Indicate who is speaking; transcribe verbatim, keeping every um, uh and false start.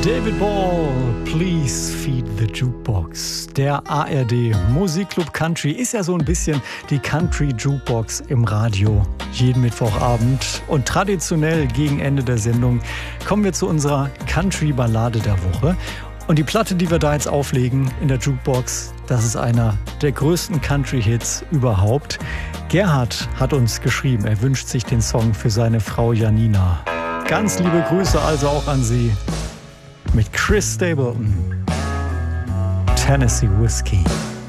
Speaker 1: David Ball, Please Feed the Jukebox. Der A R D Musikclub Country ist ja so ein bisschen die Country Jukebox im Radio. Jeden Mittwochabend. Und traditionell gegen Ende der Sendung kommen wir zu unserer Country-Ballade der Woche. Und die Platte, die wir da jetzt auflegen in der Jukebox, das ist einer der größten Country-Hits überhaupt. Gerhard hat uns geschrieben, er wünscht sich den Song für seine Frau Janina. Ganz liebe Grüße also auch an Sie. Mit Chris Stapleton, Tennessee Whiskey.